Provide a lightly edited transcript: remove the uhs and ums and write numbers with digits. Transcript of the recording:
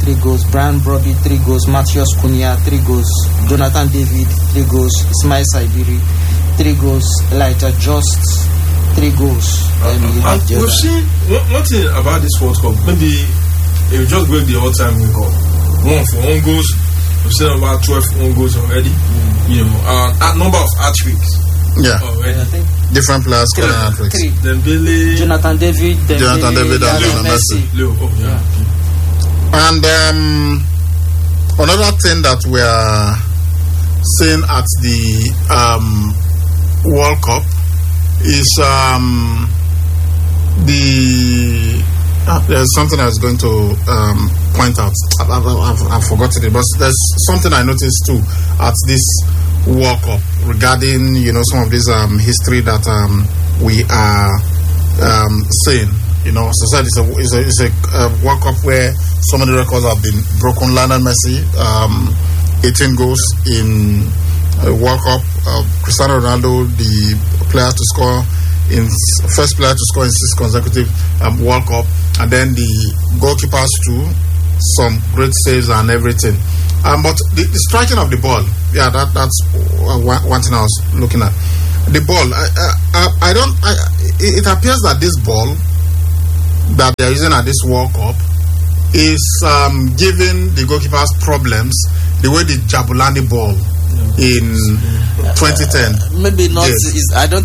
3 goals. Brian Brobby, 3 goals. Matthias Cunha, 3 goals. Jonathan David, 3 goals. Ismail Saibiri, 3 goals. Elijah Just, 3 goals. We've seen one thing about this World Cup. Maybe if you just break the all-time record, 1 for own goals. We've seen about 12 own goals already. You know, number of hat-tricks. Yeah. I think Different players scoring hat-tricks. 3. Dembele, Jonathan David, and Lionel Messi. Leo. Oh, yeah. And another thing that we are seeing at the World Cup is there's something I was going to point out. I've forgotten it, but there's something I noticed too at this World Cup regarding some of this history that we are seeing. As I said, it's a World Cup where so many records have been broken. Lionel Messi, 18 goals in a World Cup. Cristiano Ronaldo, the first player to score in 6 consecutive World Cup, and then the goalkeepers too, some great saves and everything. But the striking of the ball, that's one thing I was looking at. The ball, it appears that this ball that they're using at this World Cup is giving the goalkeepers problems the way the Jabulani ball in 2010. Maybe not. Yes. I don't